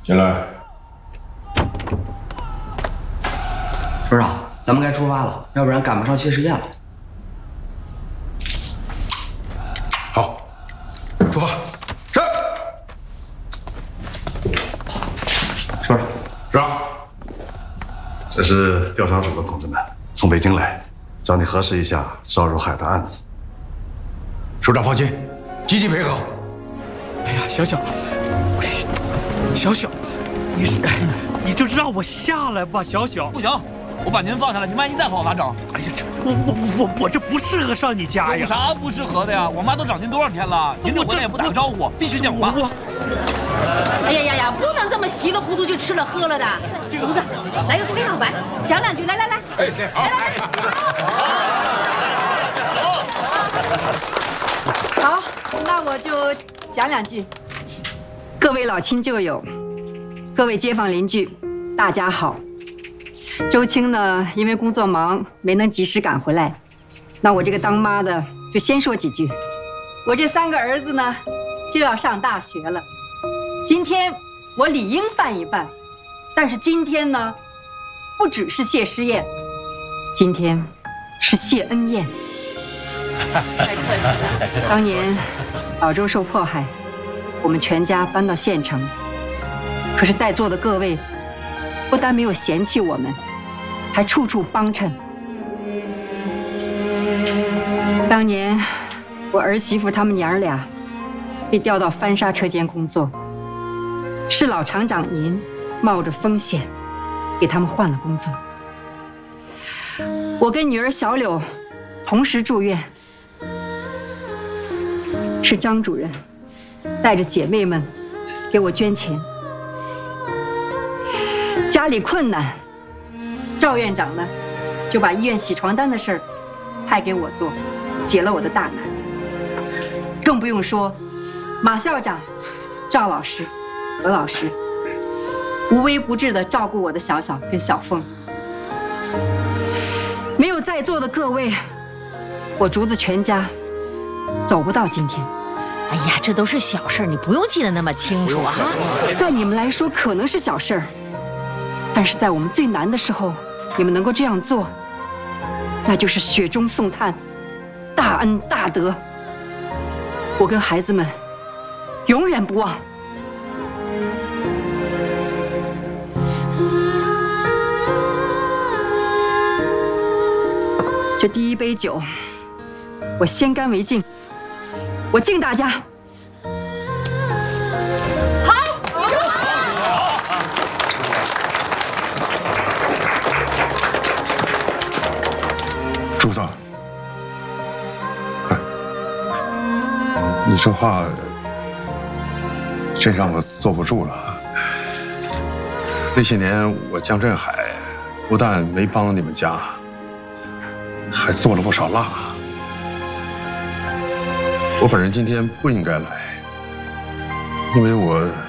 进来。 首长，咱们该出发了，要不然赶不上谢师宴了。 好，出发。是。 首长， 是啊。 这是调查组的同志们从北京来，找你核实一下赵如海的案子。 首长放心，积极配合。 哎呀，小小，你就让我下来吧，小小。 不行，我把您放下来，您万一再和我妈整？ 哎呀，我这不适合上你家呀。 有啥不适合的呀？我妈都找您多少天了，您这回来也不打个招呼，必须见我妈。 哎呀，不能这么稀里糊涂就吃了喝了的。竹子，来个开场白，讲两句，来。 哎，好。 好，那我就讲两句。各位老亲旧友，各位街坊邻居，大家好。周青呢，因为工作忙，没能及时赶回来。那我这个当妈的就先说几句。我这3个儿子呢，就要上大学了。今天我理应办一办，但是今天呢，不只是谢师宴，今天是谢恩宴。 太客气了。 当年老周受迫害，我们全家搬到县城，可是在座的各位不但没有嫌弃我们，还处处帮衬。当年我儿媳妇他们娘俩被调到翻砂车间工作，是老厂长您冒着风险给他们换了工作。我跟女儿小柳同时住院，是张主任带着姐妹们给我捐钱。家里困难，赵院长呢就把医院洗床单的事儿派给我做，解了我的大难。更不用说马校长、赵老师、何老师无微不至地照顾我的小小跟小凤。没有在座的各位，我竹子全家走不到今天。 哎呀，这都是小事，你不用记得那么清楚啊。 在你们来说可能是小事儿，但是在我们最难的时候，你们能够这样做，那就是雪中送炭，大恩大德。我跟孩子们永远不忘。这第一杯酒，我先干为敬，我敬大家。 柱子，你这话真让我坐不住了。那些年我江振海不但没帮你们家，还做了不少蜡。我本人今天不应该来，因为我